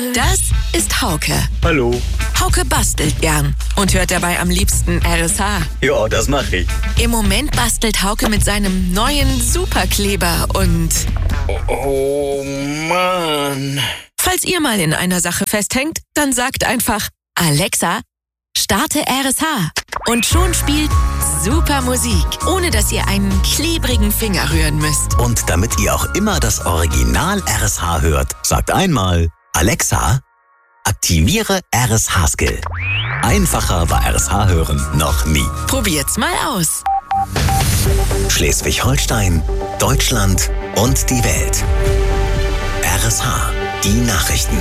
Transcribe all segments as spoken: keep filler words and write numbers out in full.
Das ist Hauke. Hallo. Hauke bastelt gern und hört dabei am liebsten R S H. Ja, das mache ich. Im Moment bastelt Hauke mit seinem neuen Superkleber und... Oh, oh Mann. Falls ihr mal in einer Sache festhängt, dann sagt einfach: Alexa, starte R S H. Und schon spielt super Musik, ohne dass ihr einen klebrigen Finger rühren müsst. Und damit ihr auch immer das Original R S H hört, sagt einmal: Alexa, aktiviere R S H-Skill. Einfacher war R S H hören noch nie. Probiert's mal aus. Schleswig-Holstein, Deutschland und die Welt. R S H, die Nachrichten.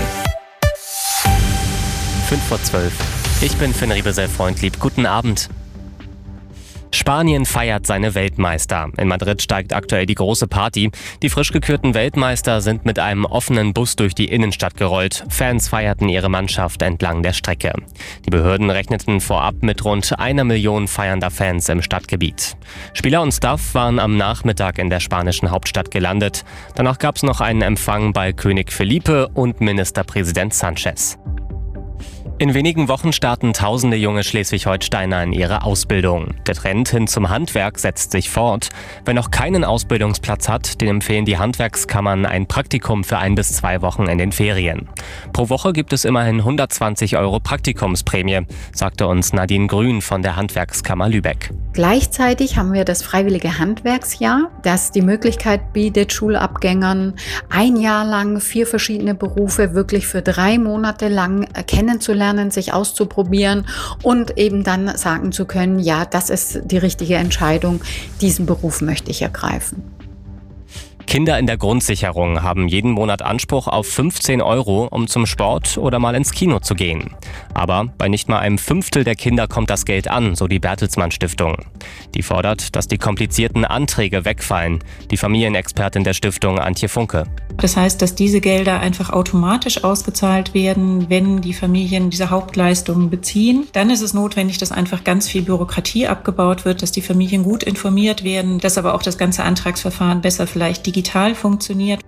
fünf vor zwölf. Ich bin Finn Riebesell-Freundlieb. Guten Abend. Spanien feiert seine Weltmeister. In Madrid steigt aktuell die große Party. Die frisch gekürten Weltmeister sind mit einem offenen Bus durch die Innenstadt gerollt. Fans feierten ihre Mannschaft entlang der Strecke. Die Behörden rechneten vorab mit rund einer Million feiernder Fans im Stadtgebiet. Spieler und Staff waren am Nachmittag in der spanischen Hauptstadt gelandet. Danach gab es noch einen Empfang bei König Felipe und Ministerpräsident Sanchez. In wenigen Wochen starten tausende junge Schleswig-Holsteiner in ihre Ausbildung. Der Trend hin zum Handwerk setzt sich fort. Wer noch keinen Ausbildungsplatz hat, den empfehlen die Handwerkskammern ein Praktikum für ein bis zwei Wochen in den Ferien. Pro Woche gibt es immerhin hundertzwanzig Euro Praktikumsprämie, sagte uns Nadine Grün von der Handwerkskammer Lübeck. Gleichzeitig haben wir das freiwillige Handwerksjahr, das die Möglichkeit bietet, Schulabgängern ein Jahr lang vier verschiedene Berufe wirklich für drei Monate lang kennenzulernen, sich auszuprobieren und eben dann sagen zu können, ja, das ist die richtige Entscheidung, diesen Beruf möchte ich ergreifen. Kinder in der Grundsicherung haben jeden Monat Anspruch auf fünfzehn Euro, um zum Sport oder mal ins Kino zu gehen. Aber bei nicht mal einem Fünftel der Kinder kommt das Geld an, so die Bertelsmann Stiftung. Die fordert, dass die komplizierten Anträge wegfallen. Die Familienexpertin der Stiftung, Antje Funke. Das heißt, dass diese Gelder einfach automatisch ausgezahlt werden, wenn die Familien diese Hauptleistungen beziehen. Dann ist es notwendig, dass einfach ganz viel Bürokratie abgebaut wird, dass die Familien gut informiert werden, dass aber auch das ganze Antragsverfahren besser vielleicht digital funktioniert.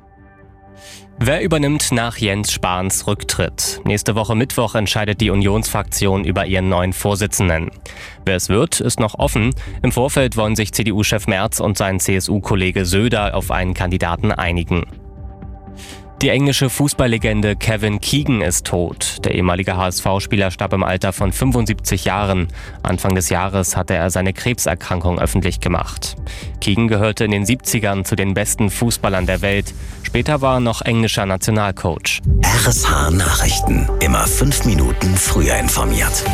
Wer übernimmt nach Jens Spahns Rücktritt? Nächste Woche Mittwoch entscheidet die Unionsfraktion über ihren neuen Vorsitzenden. Wer es wird, ist noch offen. Im Vorfeld wollen sich C D U-Chef Merz und sein C S U-Kollege Söder auf einen Kandidaten einigen. Die englische Fußballlegende Kevin Keegan ist tot. Der ehemalige H S V-Spieler starb im Alter von fünfundsiebzig Jahren. Anfang des Jahres hatte er seine Krebserkrankung öffentlich gemacht. Keegan gehörte in den siebzigern zu den besten Fußballern der Welt. Später war er noch englischer Nationalcoach. R S H Nachrichten. Immer fünf Minuten früher informiert.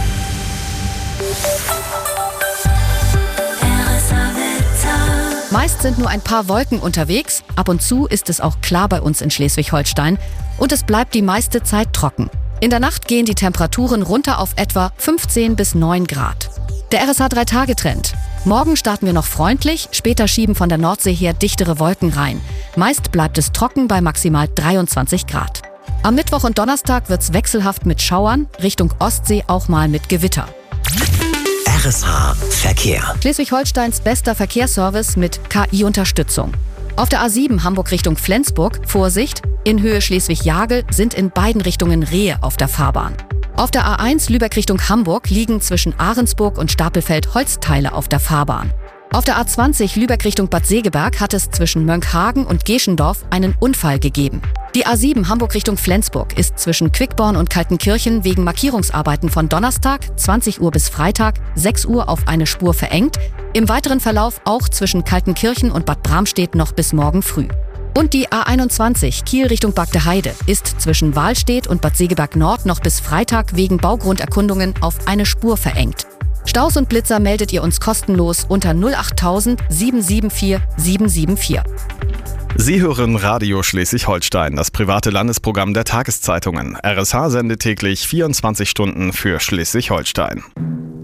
Meist sind nur ein paar Wolken unterwegs, ab und zu ist es auch klar bei uns in Schleswig-Holstein und es bleibt die meiste Zeit trocken. In der Nacht gehen die Temperaturen runter auf etwa fünfzehn bis neun Grad. Der R S H drei Tage Trend. Morgen starten wir noch freundlich, später schieben von der Nordsee her dichtere Wolken rein. Meist bleibt es trocken bei maximal dreiundzwanzig Grad. Am Mittwoch und Donnerstag wird's wechselhaft mit Schauern, Richtung Ostsee auch mal mit Gewitter. R S H Verkehr. Schleswig-Holsteins bester Verkehrsservice mit K I-Unterstützung. Auf der A sieben Hamburg Richtung Flensburg, Vorsicht, in Höhe Schleswig-Jagel sind in beiden Richtungen Rehe auf der Fahrbahn. Auf der A eins Lübeck Richtung Hamburg liegen zwischen Ahrensburg und Stapelfeld Holzteile auf der Fahrbahn. Auf der A zwanzig Lübeck Richtung Bad Segeberg hat es zwischen Mönckehagen und Geschendorf einen Unfall gegeben. Die A sieben Hamburg Richtung Flensburg ist zwischen Quickborn und Kaltenkirchen wegen Markierungsarbeiten von Donnerstag, zwanzig Uhr bis Freitag, sechs Uhr auf eine Spur verengt. Im weiteren Verlauf auch zwischen Kaltenkirchen und Bad Bramstedt noch bis morgen früh. Und die A einundzwanzig Kiel Richtung Bagdeheide ist zwischen Wahlstedt und Bad Segeberg Nord noch bis Freitag wegen Baugrunderkundungen auf eine Spur verengt. Staus und Blitzer meldet ihr uns kostenlos unter null acht null null sieben sieben vier sieben sieben vier. Sie hören Radio Schleswig-Holstein, das private Landesprogramm der Tageszeitungen. R S H sendet täglich vierundzwanzig Stunden für Schleswig-Holstein.